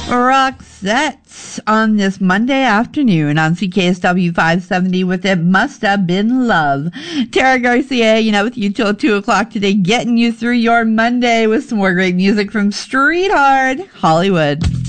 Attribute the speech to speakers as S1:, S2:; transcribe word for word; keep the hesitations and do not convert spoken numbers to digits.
S1: Roxette on this Monday afternoon on C K S W five seventy with It Must Have Been Love. Tara Garcia, you know, with you till two o'clock today, getting you through your Monday with some more great music from Street Hard Hollywood.